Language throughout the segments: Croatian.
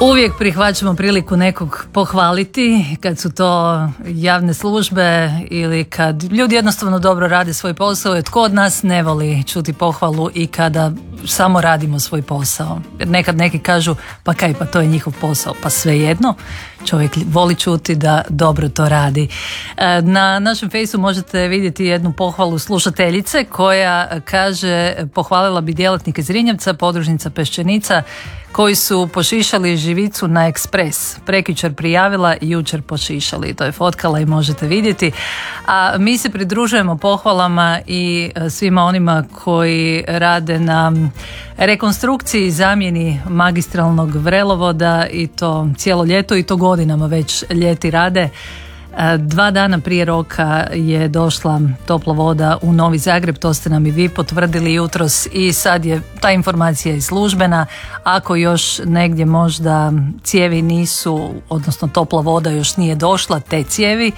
Uvijek prihvaćamo priliku nekog pohvaliti kad su to javne službe ili kad ljudi jednostavno dobro rade svoj posao. Jer tko od nas ne voli čuti pohvalu i kada samo radimo svoj posao? Jer nekad neki kažu pa kaj, pa to je njihov posao. Pa svejedno, čovjek voli čuti da dobro to radi. Na našem Fejsu možete vidjeti jednu pohvalu slušateljice koja kaže pohvalila bi djelatnike Zrinjevca, podružnica Peščenica, koji su pošišali živicu na ekspres. Prekjučer prijavila i jučer pošišali. To je fotkala i možete vidjeti. A mi se pridružujemo pohvalama i svima onima koji rade na rekonstrukciji i zamjeni magistralnog vrelovoda i to cijelo ljeto i to godinama već ljeti rade. 2 dana prije roka je došla topla voda u Novi Zagreb, to ste nam i vi potvrdili jutros i sad je ta informacija i službena. Ako još negdje možda cijevi nisu, odnosno topla voda još nije došla, te cijevi,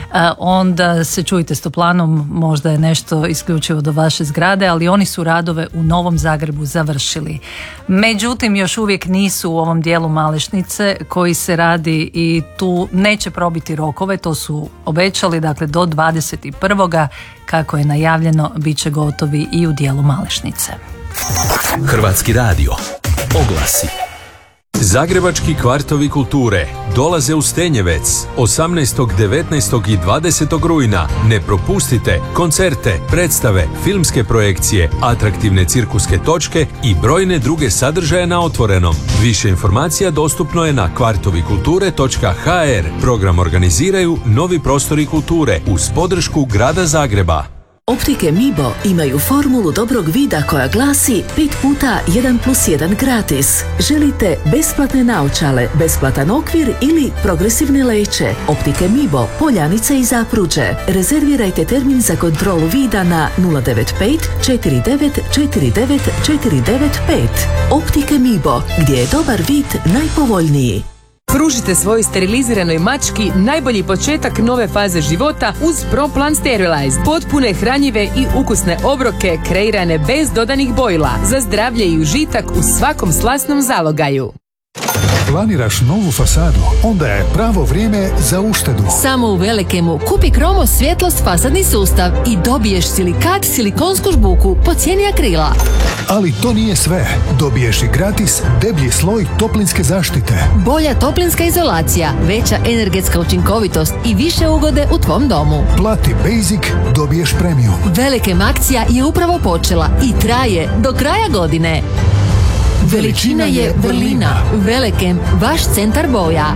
onda se čujte s toplanom, možda je nešto isključivo do vaše zgrade, ali oni su radove u Novom Zagrebu završili. Međutim, još uvijek nisu u ovom dijelu Malešnice koji se radi i tu neće probiti rokove. To su obećali, dakle do 21. kako je najavljeno, bit će gotovi i u dijelu Malešnice. Hrvatski radio. Oglasi. Zagrebački kvartovi kulture dolaze u Stenjevec 18., 19. i 20. rujna. Ne propustite koncerte, predstave, filmske projekcije, atraktivne cirkuske točke i brojne druge sadržaje na otvorenom. Više informacija dostupno je na kvartovikulture.hr. Program organiziraju Novi prostori kulture uz podršku Grada Zagreba. Optike Mibo imaju formulu dobrog vida koja glasi 5 puta 1+1 gratis. Želite besplatne naočale, besplatan okvir ili progresivne leće? Optike Mibo, Poljanice i Zapruđe. Rezervirajte termin za kontrolu vida na 095 49 49 495. Optike Mibo, gdje je dobar vid najpovoljniji. Pružite svojoj steriliziranoj mački najbolji početak nove faze života uz ProPlan Sterilize. Potpune, hranjive i ukusne obroke kreirane bez dodanih bojila za zdravlje i užitak u svakom slasnom zalogaju. Planiraš novu fasadu? Onda je pravo vrijeme za uštedu. Samo u Velikemu kupi Kromo svjetlost fasadni sustav i dobiješ silikat silikonsku žbuku po cijeni akrila. Ali to nije sve. Dobiješ i gratis deblji sloj toplinske zaštite. Bolja toplinska izolacija, veća energetska učinkovitost i više ugode u tvom domu. Plati Basic, dobiješ premium. Velikem akcija je upravo počela i traje do kraja godine. Veličina je vrlina. Velikem, vaš centar boja.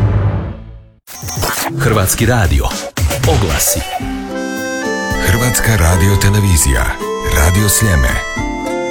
Hrvatski radio. Oglasi. Hrvatska radio televizija. Radio Sljeme.